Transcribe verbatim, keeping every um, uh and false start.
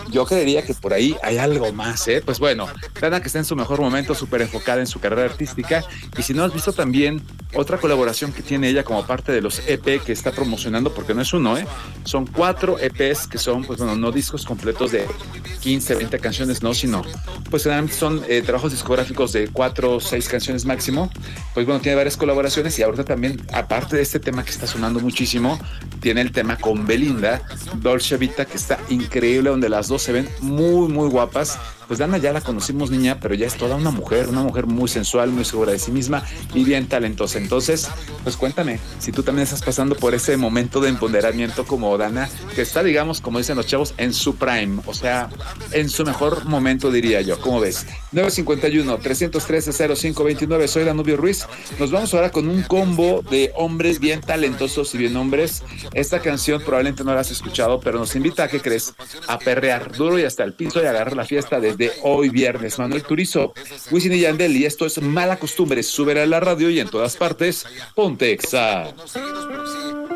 yo creería que por ahí hay algo más, ¿eh? Pues bueno, Dana que está en su mejor momento, súper enfocada en su carrera artística, y si no has visto también otra colaboración que tiene ella como parte de los E P que está promocionando, porque no es uno, ¿eh? Son cuatro E Pes que son, pues bueno, no discos completos de quince, veinte canciones, no, sino, pues generalmente son eh, trabajos discográficos de cuatro o seis canciones máximo. Pues bueno, tiene varias colaboraciones y ahorita también, aparte de este tema que está sonando muchísimo, tiene el tema con Belinda, Dolce Vita, que está increíble, donde las dos se ven muy, muy guapas. Pues Dana ya la conocimos niña, pero ya es toda una mujer, una mujer muy sensual, muy segura de sí misma y bien talentosa. Entonces, pues cuéntame, si tú también estás pasando por ese momento de empoderamiento como Dana, que está, digamos, como dicen los chavos, en su prime, o sea, en su mejor momento, diría yo. ¿Cómo ves? nueve cinco uno, tres uno tres, cero cinco dos nueve, soy Danubio Ruiz. Nos vamos ahora con un combo de hombres bien talentosos y bien hombres. Esta canción probablemente no la has escuchado, pero nos invita a, ¿qué crees? A perrear duro y hasta el piso y agarrar la fiesta desde hoy viernes. Manuel Turizo, Wisin y Yandel, y esto es Mala Costumbre. Súbela a la radio y en todas partes, ponte Exa.